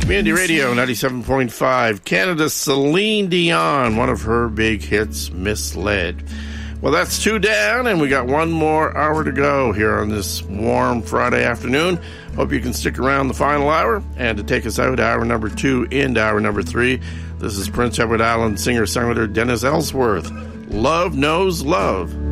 Community Radio 97.5. Canada's Celine Dion, one of her big hits, Misled. Well, that's 2 down, and we got 1 more hour to go here on this warm Friday afternoon. Hope you can stick around the final hour. And to take us out, hour number 2 into hour number 3, this is Prince Edward Island singer-songwriter Dennis Ellsworth. Love Knows Love.